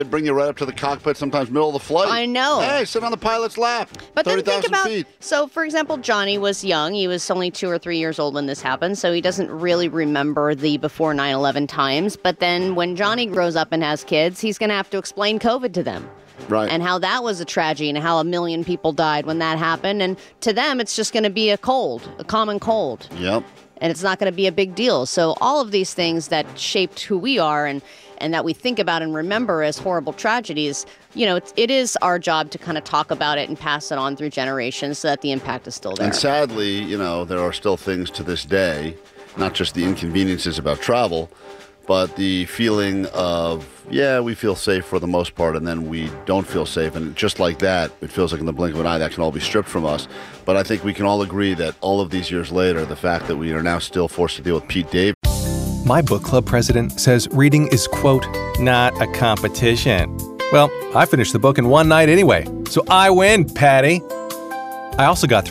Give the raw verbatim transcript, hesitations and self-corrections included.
They'd bring you right up to the cockpit, sometimes middle of the flight. I know. Hey, sit on the pilot's lap. But then think about, feet. so for example, Johnny was young. He was only two or three years old when this happened, so he doesn't really remember the before nine eleven times. But then when Johnny grows up and has kids, he's going to have to explain COVID to them. Right. And how that was a tragedy and how a million people died when that happened. And to them, it's just going to be a cold, a common cold. Yep. And it's not going to be a big deal. So all of these things that shaped who we are and, and that we think about and remember as horrible tragedies, you know, it's, it is our job to kind of talk about it and pass it on through generations so that the impact is still there. And sadly, you know, there are still things to this day, not just the inconveniences about travel, but the feeling of, yeah, we feel safe for the most part, and then we don't feel safe. And just like that, it feels like in the blink of an eye, that can all be stripped from us. But I think we can all agree that all of these years later, the fact that we are now still forced to deal with Pete Davidson. My book club president says reading is, quote, not a competition. Well, I finished the book in one night anyway, so I win, Patty. I also got